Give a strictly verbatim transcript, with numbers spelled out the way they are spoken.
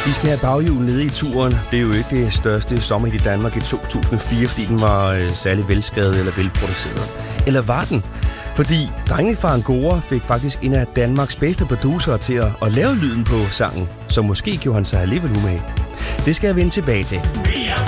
Vi skal have baghjul nede i turen. Det er jo ikke det største sommerhit i Danmark i to tusind og fire, fordi den var øh, særlig velskrevet eller velproduceret. Eller var den? Fordi drengene fra Angora fik faktisk en af Danmarks bedste producerer til at, at lave lyden på sangen, så måske gjorde han sig alligevel umage. Det skal jeg vende tilbage til.